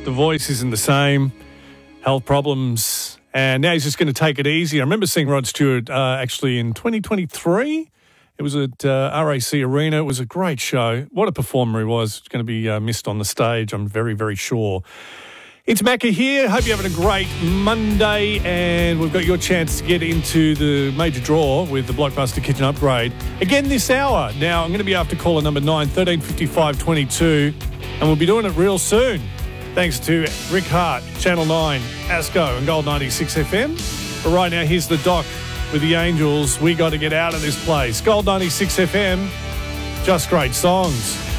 The voice isn't the same. Health problems. And now he's just going to take it easy. I remember seeing Rod Stewart actually in 2023. It was at RAC Arena. It was a great show. What a performer he was. It's going to be missed on the stage, I'm very, very sure. It's Macca here. Hope you're having a great Monday, and we've got your chance to get into the major draw with the Blockbuster Kitchen Upgrade again this hour. Now, I'm going to be after caller number 9, 135522, and we'll be doing it real soon. Thanks to Rick Hart, Channel 9, ASCO and Gold 96 FM. But right now, here's the Doc with the Angels. We got to get out of this place. Gold 96 FM, just great songs.